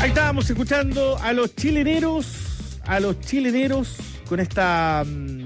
Ahí estábamos escuchando a los chileneros con esta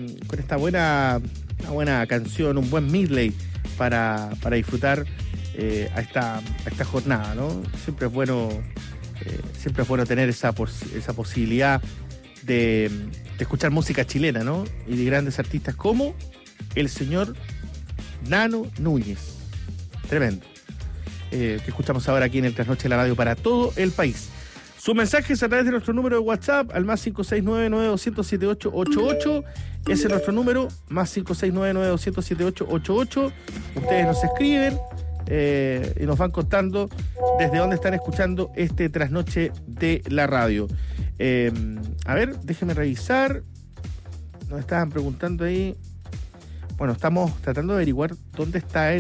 buena canción, un buen medley para disfrutar a esta jornada, ¿no? Siempre es bueno tener esa posibilidad de escuchar música chilena, ¿no? Y de grandes artistas como el señor Nano Núñez. Tremendo. Que escuchamos ahora aquí en el Trasnoche de la Radio para todo el país. Sus mensajes a través de nuestro número de WhatsApp al más 569-9200-7888. Ese es nuestro número, más 569-9200-7888. Ustedes nos escriben y nos van contando desde dónde están escuchando este Trasnoche de la Radio. A ver, déjenme revisar. Nos estaban preguntando ahí. Bueno, estamos tratando de averiguar dónde está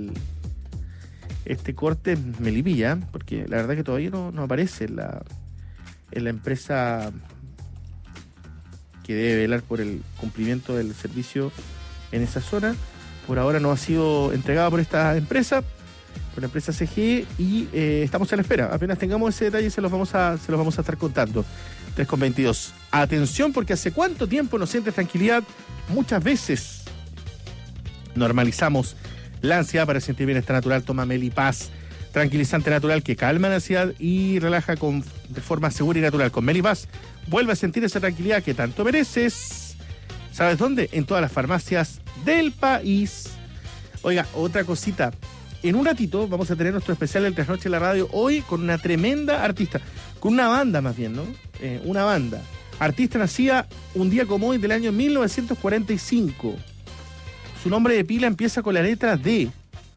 este corte en Melipilla, porque la verdad que todavía no aparece en la empresa que debe velar por el cumplimiento del servicio en esa zona. Por ahora no ha sido entregada por esta empresa, por la empresa CGE, y estamos a la espera. Apenas tengamos ese detalle se los vamos a estar contando. 3:22. Atención, porque hace cuánto tiempo no sientes tranquilidad. Muchas veces normalizamos la ansiedad. Para sentir bienestar natural, toma Melipaz, tranquilizante natural que calma la ansiedad y relaja de forma segura y natural. Con Melipaz vuelve a sentir esa tranquilidad que tanto mereces. ¿Sabes dónde? En todas las farmacias del país. Oiga, otra cosita. En un ratito vamos a tener nuestro especial del Trasnoche de la Radio, hoy con una tremenda artista, con una banda más bien, ¿no? Una banda. Artista nacida un día como hoy del año 1945. Su nombre de pila empieza con la letra D.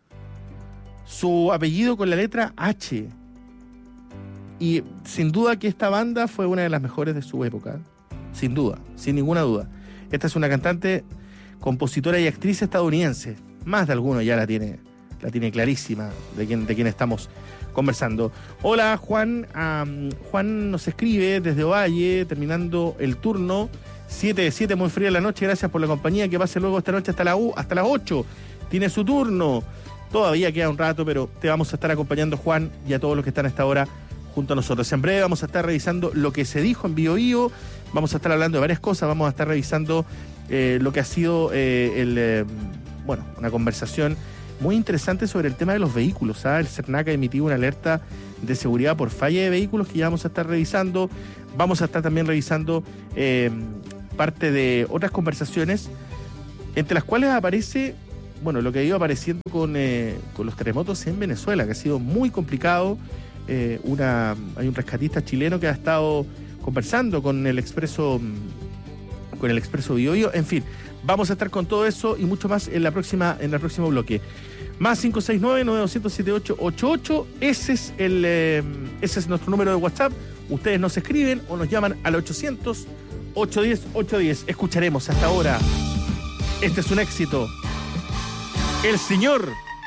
Su apellido con la letra H. Y sin duda que esta banda fue una de las mejores de su época. Sin duda, sin ninguna duda. Esta es una cantante, compositora y actriz estadounidense. Más de alguno ya la tiene clarísima de quién estamos conversando. Hola, Juan. Juan nos escribe desde Ovalle, terminando el turno. 7 muy fría la noche, gracias por la compañía, que pase luego esta noche hasta las 8, tiene su turno, todavía queda un rato, pero te vamos a estar acompañando, Juan, y a todos los que están hasta ahora junto a nosotros. En breve vamos a estar revisando lo que se dijo en Bio Bio, vamos a estar hablando de varias cosas, vamos a estar revisando lo que ha sido una conversación muy interesante sobre el tema de los vehículos. El CERNAC ha emitido una alerta de seguridad por falla de vehículos que ya vamos a estar revisando. Vamos a estar también revisando parte de otras conversaciones, entre las cuales aparece, lo que ha ido apareciendo con los terremotos en Venezuela, que ha sido muy complicado. Hay un rescatista chileno que ha estado conversando con el Expreso Bio Bio. En fin, vamos a estar con todo eso y mucho más en el próximo bloque. Más 569-9200-7888. Ese es nuestro número de WhatsApp. Ustedes nos escriben o nos llaman al 800-810-810. Escucharemos hasta ahora. Este es un éxito. El señor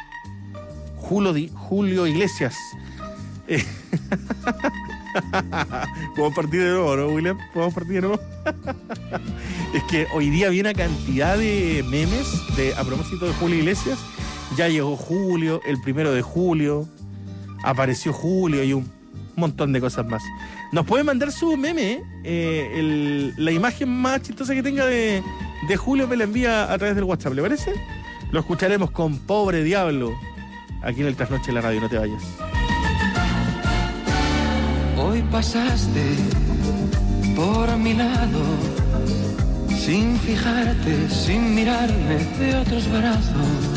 Julio Iglesias. Podemos partir de nuevo, ¿no, William? ¿Podemos partir de nuevo? Es que hoy día había una cantidad de memes a propósito de Julio Iglesias. Ya llegó Julio, el 1 de julio, apareció Julio y un montón de cosas más. Nos puede mandar su meme, la imagen más chistosa que tenga de Julio, me la envía a través del WhatsApp, ¿le parece? Lo escucharemos con Pobre Diablo aquí en el Trasnoche de la Radio, no te vayas. Hoy pasaste por mi lado, sin fijarte, sin mirarme de otros brazos.